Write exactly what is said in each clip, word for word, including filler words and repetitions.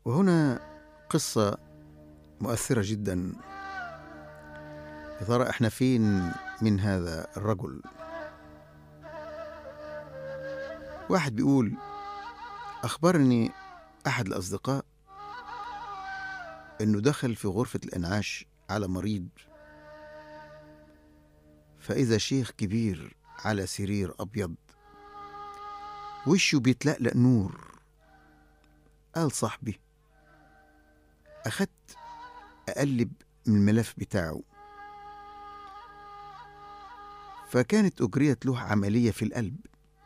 وهنا قصة مؤثرة جدا. يا ترى احنا فين من هذا الرجل؟ واحد بيقول: أخبرني أحد الأصدقاء أنه دخل في غرفة الإنعاش على مريض، فإذا شيخ كبير على سرير أبيض وشه بيتلألأ نور. قال صاحبي: أخدت أقلب من الملف بتاعه، فكانت أجريت له عملية في القلب،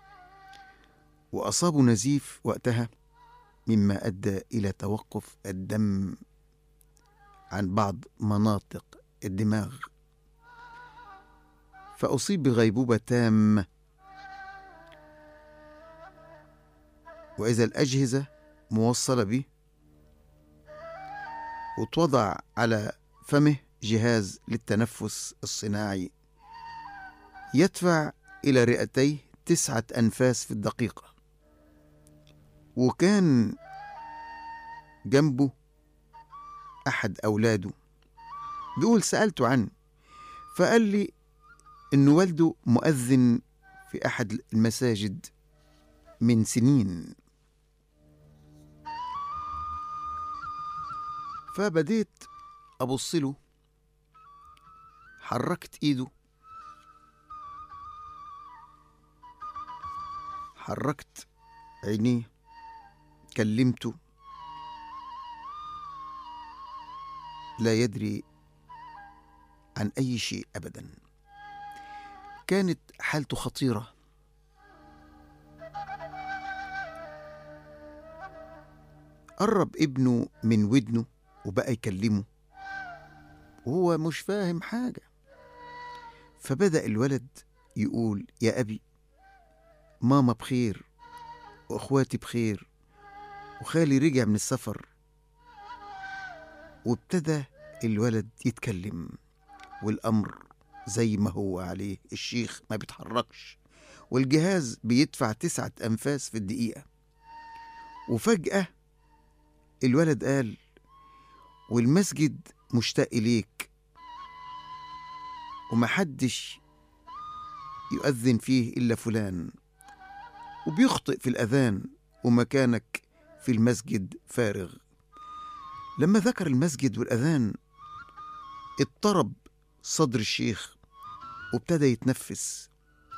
وأصابه نزيف وقتها، مما أدى إلى توقف الدم عن بعض مناطق الدماغ، فأصيب بغيبوبة تامة. وإذا الأجهزة موصلة به، وتوضع على فمه جهاز للتنفس الصناعي يدفع إلى رئتيه تسعة أنفاس في الدقيقة. وكان جنبه أحد أولاده، بيقول: سألته عنه فقال لي إن والده مؤذن في أحد المساجد من سنين. فبديت أبص له، حركت إيده، حركت عينيه، كلمته، لا يدري عن أي شيء أبدا. كانت حالته خطيرة. قرب ابنه من ودنه وبقى يكلمه وهو مش فاهم حاجة. فبدأ الولد يقول: يا أبي، ماما بخير، وأخواتي بخير، وخالي رجع من السفر. وابتدى الولد يتكلم، والأمر زي ما هو عليه. الشيخ ما بيتحركش، والجهاز بيدفع تسعة أنفاس في الدقيقة. وفجأة الولد قال: والمسجد مشتاق إليك، ومحدش يؤذن فيه إلا فلان، وبيخطئ في الأذان، ومكانك في المسجد فارغ. لما ذكر المسجد والأذان اضطرب صدر الشيخ وابتدى يتنفس.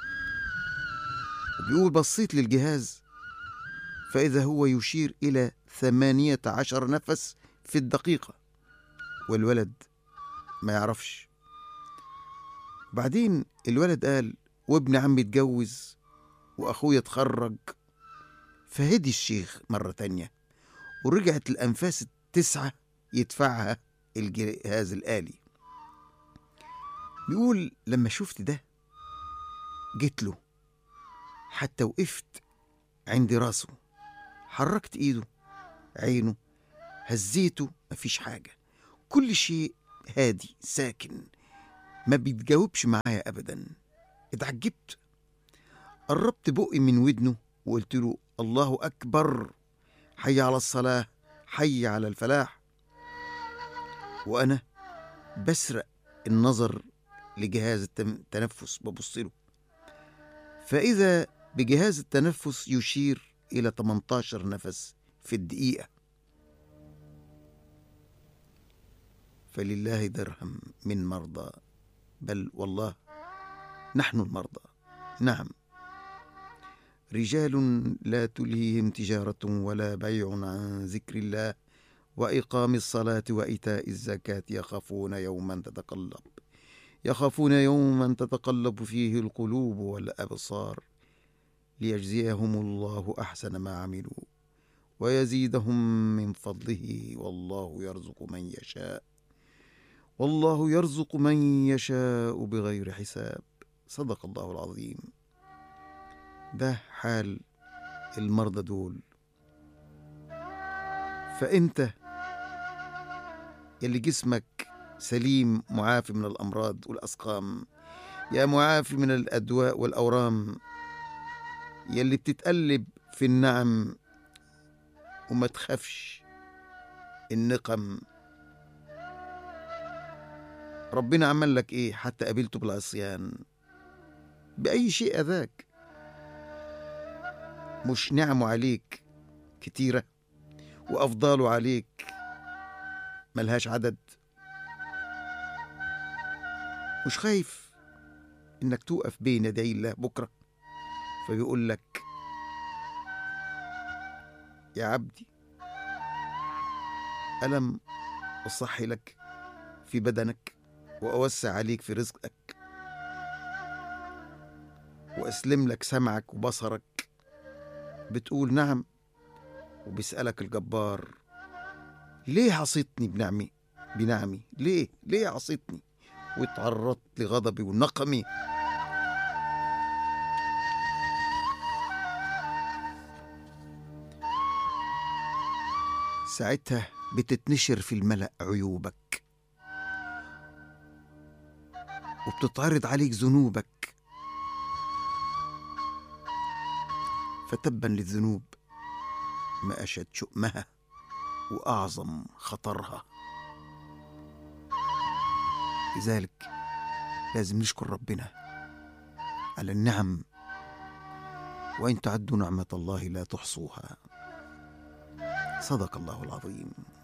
وبيقول: بصيت للجهاز فإذا هو يشير إلى ثمانية عشر نفس في الدقيقة، والولد ما يعرفش. بعدين الولد قال: وابن عمي اتجوز، وأخويا اتخرج. فهدي الشيخ مرة تانية، ورجعت الأنفاس التسعة يدفعها الجهاز الآلي. بيقول: لما شفت ده جيت له، حتى وقفت عند راسه، حركت ايده، عينه، هزيته، مفيش حاجة، كل شيء هادي ساكن، ما بيتجاوبش معايا أبدا. اتعجبت، قربت بقي من ودنه وقلت له: الله أكبر، حي على الصلاة، حي على الفلاح. وأنا بسرق النظر لجهاز التنفس ببص له، فإذا بجهاز التنفس يشير إلى ثمانية عشر نفس في الدقيقة. فلله درهم من مرضى، بل والله نحن المرضى. نعم، رجال لا تلهيهم تجارة ولا بيع عن ذكر الله وإقام الصلاة وإيتاء الزكاة يخافون يوما تتقلب يخافون يوما تتقلب فيه القلوب والأبصار ليجزيهم الله أحسن ما عملوا ويزيدهم من فضله والله يرزق من يشاء والله يرزق من يشاء بغير حساب. صدق الله العظيم. ده حال المرضى دول. فأنت يلي جسمك سليم معافي من الأمراض والأسقام، يا معافي من الأدواء والأورام، يلي بتتقلب في النعم وما تخافش النقم. ربنا عمل لك إيه حتى قبلته بالعصيان؟ بأي شيء أذاك؟ مش نعمه عليك كتيرة وأفضاله عليك ملهاش عدد؟ مش خايف إنك توقف بين يدي الله بكرة فبيقول لك يا عبدي ألم أصحي لك في بدنك وأوسع عليك في رزقك وأسلم لك سمعك وبصرك؟ بتقول نعم، وبيسألك الجبار ليه عصيتني بنعمي بنعمي ليه ليه عصيتني واتعرضت لغضبي ونقمي؟ ساعتها بتتنشر في الملأ عيوبك وبتتعرض عليك ذنوبك، فتبا للذنوب ما أشد شؤمها وأعظم خطرها. لذلك لازم نشكر ربنا على النعم، وإن تعدوا نعمة الله لا تحصوها. صدق الله العظيم.